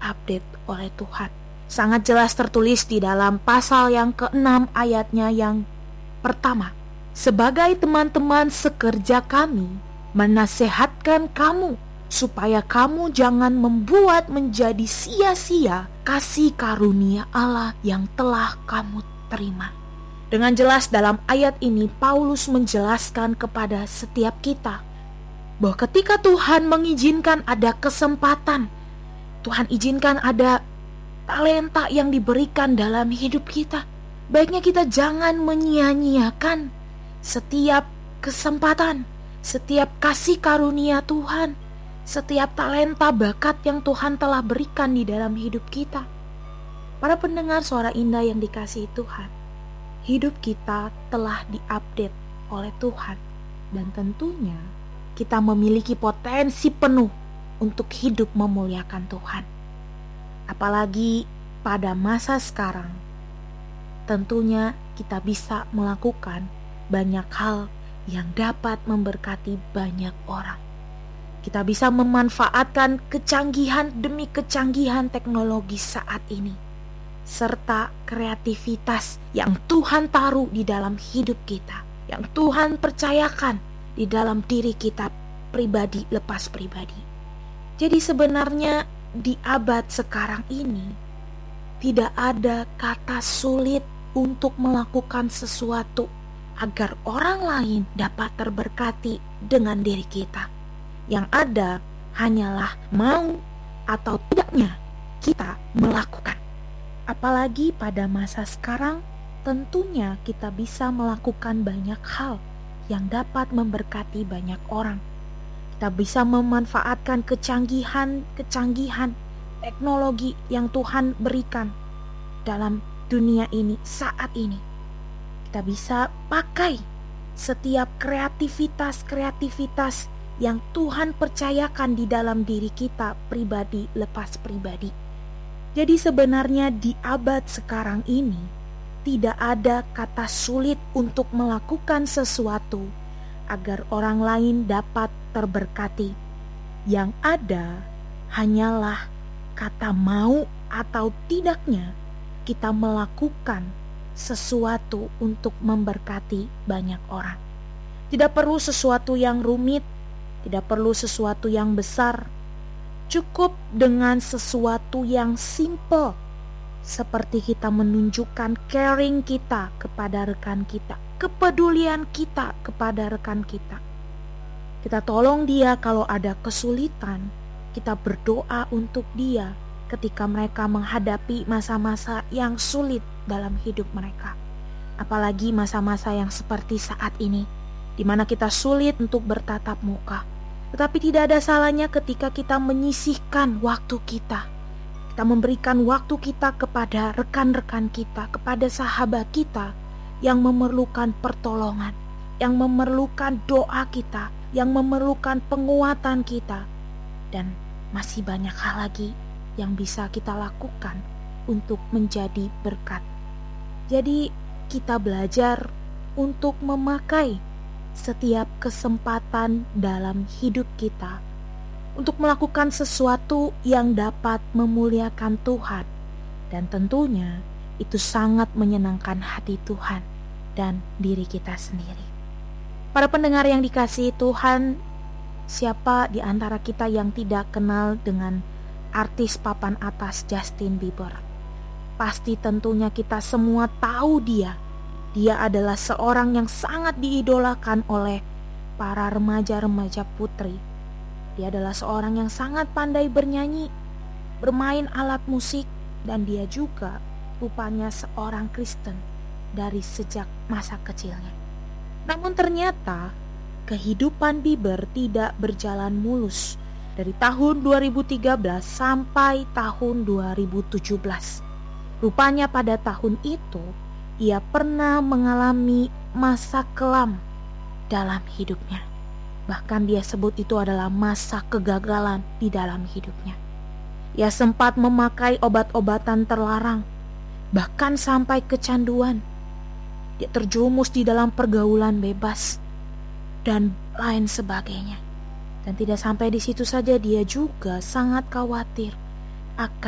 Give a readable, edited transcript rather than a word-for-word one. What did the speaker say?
diupdate oleh Tuhan. Sangat jelas tertulis di dalam pasal yang ke-6 ayatnya yang pertama. Sebagai teman-teman sekerja kami, menasehatkan kamu supaya kamu jangan membuat menjadi sia-sia kasih karunia Allah yang telah kamu terima. Dengan jelas dalam ayat ini Paulus menjelaskan kepada setiap kita bahwa ketika Tuhan mengizinkan ada kesempatan, Tuhan izinkan ada talenta yang diberikan dalam hidup kita, baiknya kita jangan menyia-nyiakan setiap kesempatan, setiap kasih karunia Tuhan, setiap talenta bakat yang Tuhan telah berikan di dalam hidup kita. Para pendengar suara indah yang dikasihi Tuhan, hidup kita telah diupdate oleh Tuhan, dan tentunya kita memiliki potensi penuh untuk hidup memuliakan Tuhan. Apalagi pada masa sekarang, tentunya kita bisa melakukan banyak hal yang dapat memberkati banyak orang. Kita bisa memanfaatkan kecanggihan demi kecanggihan teknologi saat ini, serta kreativitas yang Tuhan taruh di dalam hidup kita, yang Tuhan percayakan di dalam diri kita pribadi lepas pribadi. Jadi sebenarnya di abad sekarang ini tidak ada kata sulit untuk melakukan sesuatu agar orang lain dapat terberkati dengan diri kita. Yang ada hanyalah mau atau tidaknya kita melakukan. Apalagi pada masa sekarang, tentunya kita bisa melakukan banyak hal yang dapat memberkati banyak orang. Kita bisa memanfaatkan kecanggihan teknologi yang Tuhan berikan dalam dunia ini saat ini. Kita bisa pakai setiap kreativitas yang Tuhan percayakan di dalam diri kita pribadi lepas pribadi. Jadi sebenarnya di abad sekarang ini tidak ada kata sulit untuk melakukan sesuatu agar orang lain dapat terberkati. Yang ada hanyalah kata mau atau tidaknya kita melakukan sesuatu untuk memberkati banyak orang. Tidak perlu sesuatu yang rumit, tidak perlu sesuatu yang besar. Cukup dengan sesuatu yang simple, seperti kita menunjukkan caring kita kepada rekan kita, kepedulian kita kepada rekan kita. Kita tolong dia kalau ada kesulitan, kita berdoa untuk dia ketika mereka menghadapi masa-masa yang sulit dalam hidup mereka. Apalagi masa-masa yang seperti saat ini, di mana kita sulit untuk bertatap muka. Tetapi tidak ada salahnya ketika kita menyisihkan waktu kita. Kita memberikan waktu kita kepada rekan-rekan kita, kepada sahabat kita yang memerlukan pertolongan, yang memerlukan doa kita, yang memerlukan penguatan kita. Dan masih banyak hal lagi yang bisa kita lakukan untuk menjadi berkat. Jadi kita belajar untuk memakai setiap kesempatan dalam hidup kita untuk melakukan sesuatu yang dapat memuliakan Tuhan, dan tentunya itu sangat menyenangkan hati Tuhan dan diri kita sendiri. Para pendengar yang dikasihi Tuhan, siapa di antara kita yang tidak kenal dengan artis papan atas Justin Bieber? Pasti tentunya kita semua tahu dia. Dia adalah seorang yang sangat diidolakan oleh para remaja-remaja putri. Dia adalah seorang yang sangat pandai bernyanyi, bermain alat musik, dan dia juga rupanya seorang Kristen dari sejak masa kecilnya. Namun ternyata kehidupan Bieber tidak berjalan mulus dari tahun 2013 sampai tahun 2017. Rupanya pada tahun itu ia pernah mengalami masa kelam dalam hidupnya. Bahkan dia sebut itu adalah masa kegagalan di dalam hidupnya. Ia sempat memakai obat-obatan terlarang, bahkan sampai kecanduan. Dia terjerumus di dalam pergaulan bebas dan lain sebagainya. Dan tidak sampai di situ saja, dia juga sangat khawatir akan